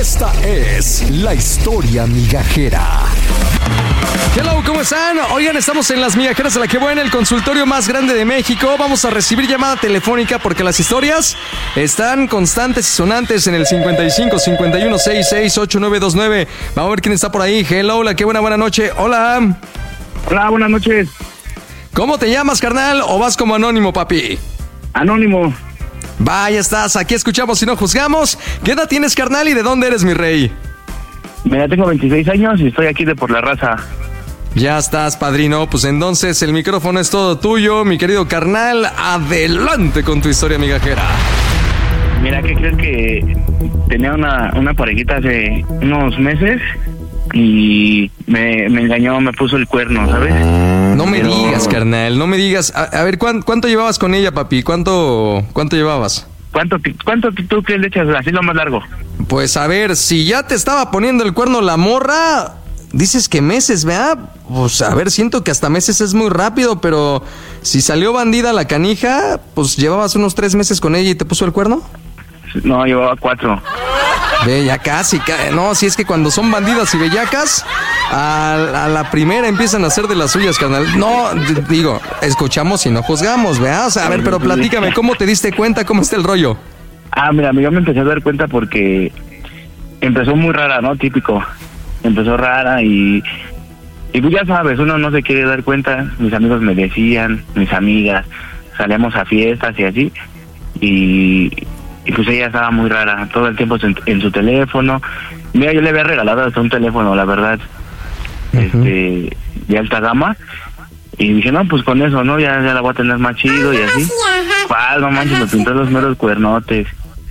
Esta es la historia migajera. Hello, ¿cómo están? Oigan, estamos en Las Migajeras de la Que Buena, el consultorio más grande de México. Vamos a recibir llamada telefónica porque las historias están constantes y sonantes en el 55 51 66 8929. Vamos a ver quién está por ahí. Hello, la Que Buena, buena noche. Hola. Hola, buenas noches. ¿Cómo te llamas, carnal? ¿O vas como anónimo, papi? Anónimo. Vaya, estás. Aquí escuchamos y no juzgamos. ¿Qué edad tienes, carnal, y de dónde eres, mi rey? Mira, tengo 26 años y estoy aquí de Por la Raza. Ya estás, padrino. Pues entonces el micrófono es todo tuyo, mi querido carnal. Adelante con tu historia migajera. Mira, ¿qué crees? Que tenía una parejita hace unos meses y me engañó, me puso el cuerno, ¿sabes? No me digas, carnal, no me digas. A ver, ¿cuánto llevabas con ella, papi? ¿Cuánto llevabas? ¿Cuánto tú crees le echas así lo más largo? Pues a ver, si ya te estaba poniendo el cuerno la morra, dices que meses, ¿verdad? Pues a ver, siento que hasta meses es muy rápido, pero si salió bandida la canija, pues llevabas unos 3 meses con ella y te puso el cuerno. No, llevaba 4. Ve, ya casi. No, si es que cuando son bandidas y bellacas, a la primera empiezan a hacer de las suyas, carnal. No, digo, escuchamos y no juzgamos, ¿verdad? O sea, a ver, pero platícame, ¿cómo te diste cuenta? ¿Cómo está el rollo? Mira, yo me empecé a dar cuenta porque empezó muy rara, ¿no? Típico. Empezó rara y pues ya sabes, uno no se quiere dar cuenta. Mis amigos me decían, mis amigas, salíamos a fiestas y así. Y pues ella estaba muy rara, todo el tiempo en su teléfono. Mira, yo le había regalado hasta un teléfono, la verdad, de alta gama. Y dije, no, pues con eso, ¿no? Ya la voy a tener más chido y así. No manches, me pintó los meros cuernotes.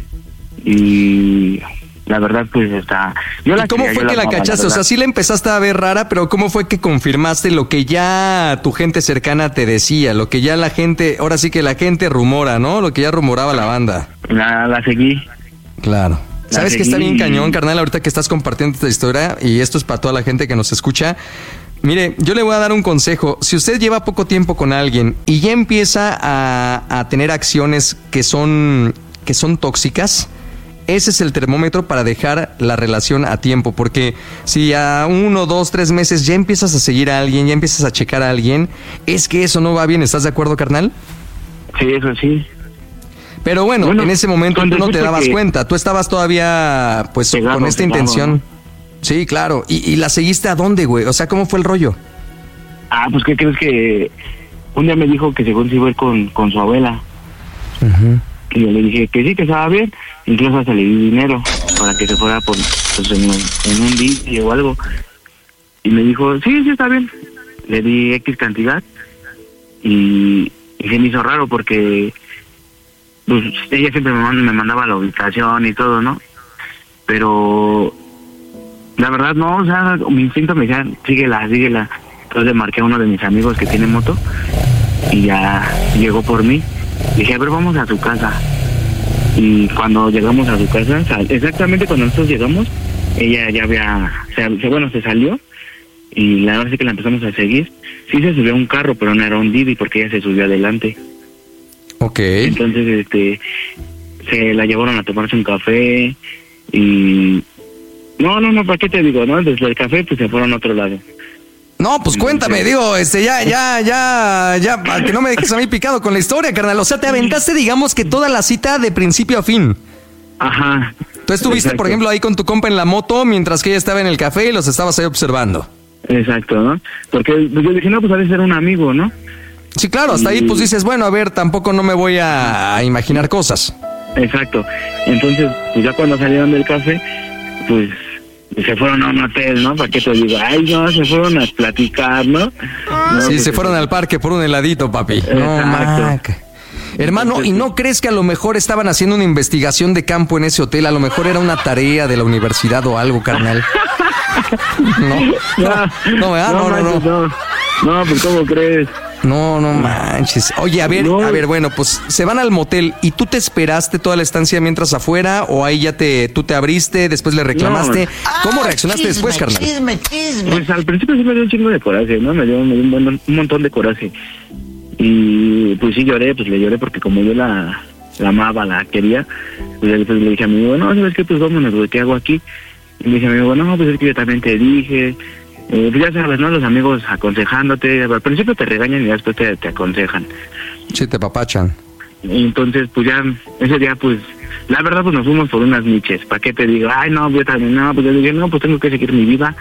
Y la verdad, pues está... ¿Y cómo fue que la cachaste? O sea, sí la empezaste a ver rara, pero ¿cómo fue que confirmaste lo que ya tu gente cercana te decía? Lo que ya la gente, ahora sí que la gente rumora, ¿no? Lo que ya rumoraba la banda. La seguí. Claro. ¿Sabes qué está bien cañón, carnal, ahorita que estás compartiendo esta historia? Y esto es para toda la gente que nos escucha. Mire, yo le voy a dar un consejo. Si usted lleva poco tiempo con alguien y ya empieza a tener acciones que son tóxicas, ese es el termómetro para dejar la relación a tiempo, porque si a 1, 2, 3 meses ya empiezas a seguir a alguien, ya empiezas a checar a alguien, es que eso no va bien. ¿Estás de acuerdo, carnal? Sí, eso sí. Pero bueno, en ese momento tú no te dabas cuenta, tú estabas todavía pues con esta intención. ¿No? Sí, claro. ¿Y la seguiste a dónde, güey? O sea, ¿cómo fue el rollo? Pues ¿qué crees? Que un día me dijo que según se iba a ir con su abuela. Y yo le dije que sí, que estaba bien. Incluso hasta le di dinero para que se fuera en un día o algo. Y me dijo, sí, está bien. Le di X cantidad. Y se me hizo raro porque pues ella siempre me mandaba la ubicación y todo, ¿no? Pero la verdad no, o sea, mi instinto me decía, síguela. Entonces le marqué a uno de mis amigos que tiene moto y ya llegó por mí. Dije, a ver, vamos a su casa. Y cuando llegamos a su casa, exactamente cuando nosotros llegamos, ella ya se salió. Y la verdad es que la empezamos a seguir. Sí se subió a un carro, pero no era un Didi porque ella se subió adelante. Ok. Entonces, se la llevaron a tomarse un café y... No, ¿para qué te digo, no? Desde el café, pues se fueron a otro lado. No, pues cuéntame, digo, ya, para que no me dejes a mí picado con la historia, carnal. O sea, te aventaste, digamos, que toda la cita de principio a fin. Ajá. Tú estuviste, exacto, por ejemplo, ahí con tu compa en la moto, mientras que ella estaba en el café y los estabas ahí observando. Exacto, ¿no? Porque yo dije, no, pues ha de ser un amigo, ¿no? Sí, claro, hasta ahí pues dices, bueno, a ver, tampoco no me voy a imaginar cosas. Exacto. Entonces, pues ya cuando salieron del café, pues... se fueron a un hotel, ¿no? ¿Para qué te digo? Ay, no, se fueron a platicar, ¿no? Sí, pues, se fueron al parque por un heladito, papi. Exacto. No, Mac. Hermano, ¿y no crees que a lo mejor estaban haciendo una investigación de campo en ese hotel? A lo mejor era una tarea de la universidad o algo, carnal. No, pues ¿cómo crees? No manches. Oye, a ver, bueno, pues se van al motel y tú te esperaste toda la estancia mientras afuera o ahí ya tú te abriste, después le reclamaste. ¿Cómo reaccionaste después, carnal? Chisme. Pues al principio sí me dio un chingo de coraje, ¿no? Me dio un montón de coraje. Y pues sí lloré, pues le lloré porque como yo la la amaba, la quería. Pues después le dije a mi amigo, no, ¿sabes qué? Pues vámonos, güey, ¿qué hago aquí? Y le dije a mi amigo, no, pues es que yo también te dije, pues ya sabes, ¿no? Los amigos aconsejándote, al principio te regañan y después te aconsejan. Sí, te papachan. Y entonces, pues ya, ese día, pues, la verdad, pues nos fuimos por unas miches. ¿Para qué te digo? Ay, no, yo también, no, pues yo dije, no, pues tengo que seguir mi vida.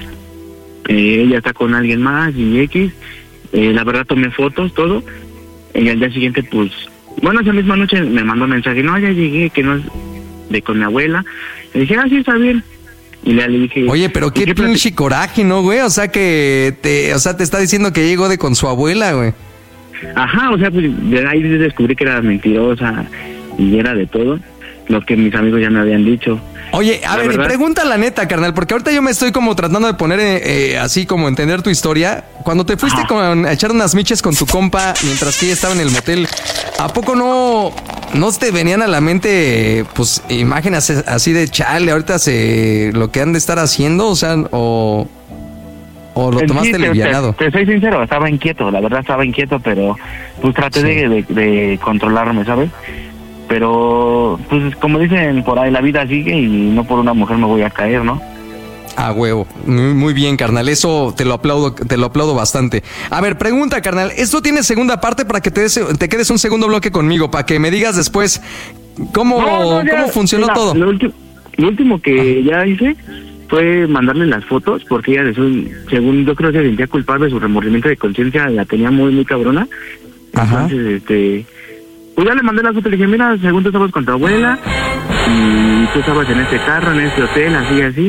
Ella está con alguien más y X. La verdad, tomé fotos, todo. Y al día siguiente, pues, bueno, esa misma noche me mandó un mensaje, no, ya llegué, que no es con mi abuela. Le dije, sí, está bien. Y le dije... Oye, pero qué pinche coraje, ¿no, güey? O sea, te está diciendo que llegó con su abuela, güey. Ajá, o sea, pues de ahí descubrí que era mentirosa y era de todo lo que mis amigos ya me habían dicho. Oye, a ver, pregunta la neta, carnal, porque ahorita yo me estoy como tratando de poner así como entender tu historia. Cuando te fuiste a echar unas miches con tu compa mientras que ella estaba en el motel, ¿a poco no te venían a la mente pues imágenes así de chale, ahorita lo que han de estar haciendo? O sea, o lo tomaste livianado. Te soy sincero, estaba inquieto, la verdad estaba inquieto, pero pues traté de controlarme, ¿sabes? Pero, pues como dicen por ahí, la vida sigue y no por una mujer me voy a caer, ¿no? Ah, huevo. Muy bien, carnal. Eso te lo aplaudo bastante. A ver, pregunta, carnal. ¿Esto tiene segunda parte para que te quedes un segundo bloque conmigo? Para que me digas después cómo funcionó todo. Lo último que ya hice fue mandarle las fotos, porque ella, según yo creo que se sentía culpable, su remordimiento de conciencia la tenía muy, muy cabrona. Ajá. Entonces, pues ya le mandé las fotos, le dije, mira, según tú estabas con tu abuela, y tú estabas en este carro, en este hotel, así,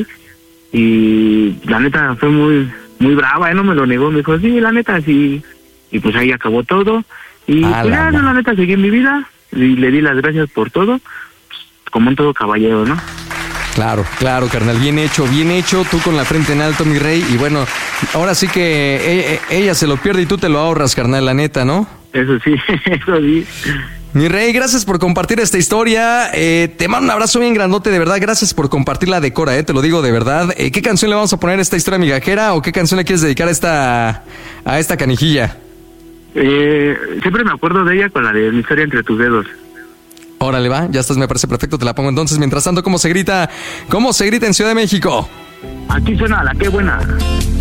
y la neta fue muy, muy brava, no me lo negó, me dijo, sí, la neta, sí, y pues ahí acabó todo, y pues ya, la neta, seguí en mi vida, y le di las gracias por todo, pues, como en todo caballero, ¿no? Claro, carnal, bien hecho, tú con la frente en alto, mi rey, y bueno, ahora sí que ella se lo pierde y tú te lo ahorras, carnal, la neta, ¿no? Eso sí, eso sí. Mi rey, gracias por compartir esta historia, te mando un abrazo bien grandote, de verdad, gracias por compartirla de Cora, te lo digo de verdad. ¿Qué canción le vamos a poner a esta historia migajera o qué canción le quieres dedicar a esta canijilla? Siempre me acuerdo de ella con la de Mi historia entre tus dedos. Órale, va, ya estás, me parece perfecto, te la pongo entonces. Mientras tanto, ¿cómo se grita en Ciudad de México? Aquí suena la qué buena.